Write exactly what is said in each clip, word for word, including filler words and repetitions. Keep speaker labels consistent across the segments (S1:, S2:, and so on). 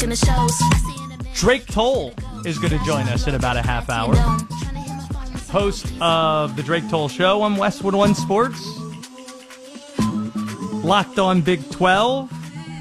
S1: booking the shows.
S2: Drake Toll is going to join us in about a half hour. Host of the Drake Toll Show on Westwood One Sports. Locked on Big twelve.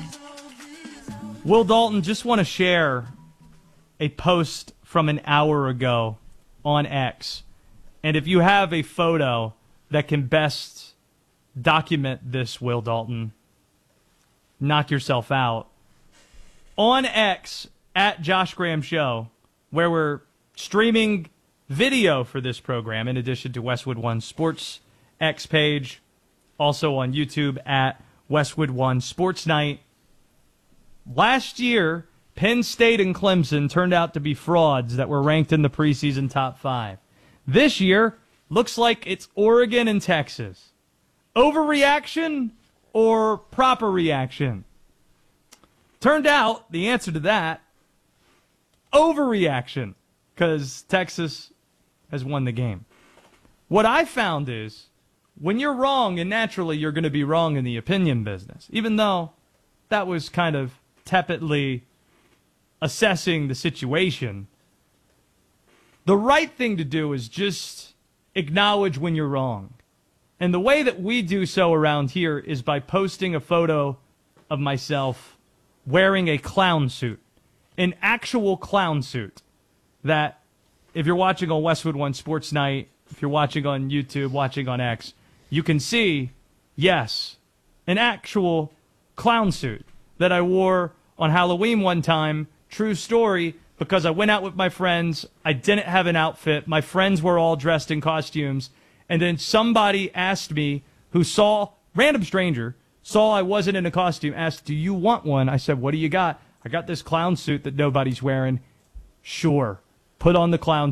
S2: Will Dalton, just want to share a post from an hour ago on X. And if you have a photo that can best document this, Will Dalton, knock yourself out. On X, at Josh Graham Show, where we're streaming video for this program, in addition to Westwood One Sports X page, also on YouTube at Westwood One Sports Night. Last year, Penn State and Clemson turned out to be frauds that were ranked in the preseason top five. This year, looks like it's Oregon and Texas. Overreaction or proper reaction? Turned out the answer to that, overreaction, because Texas has won the game. What I found is, when you're wrong, and naturally you're going to be wrong in the opinion business, even though that was kind of tepidly assessing the situation, the right thing to do is just acknowledge when you're wrong. And the way that we do so around here is by posting a photo of myself wearing a clown suit, an actual clown suit that, if you're watching on Westwood One Sports Night, if you're watching on YouTube, watching on X, you can see, yes, an actual clown suit that I wore on Halloween one time. True story, because I went out with my friends. I didn't have an outfit. My friends were all dressed in costumes. And then somebody asked me, who saw, random stranger, saw I wasn't in a costume, asked, do you want one? I said, what do you got? I got this clown suit that nobody's wearing. Sure. Put on the clown